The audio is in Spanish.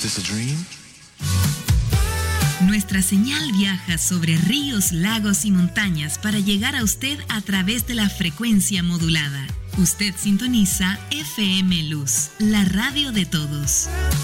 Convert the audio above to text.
this a dream? Nuestra señal viaja sobre ríos, lagos y montañas para llegar a usted a través de la frecuencia modulada. Usted sintoniza FM Luz, la radio de todos.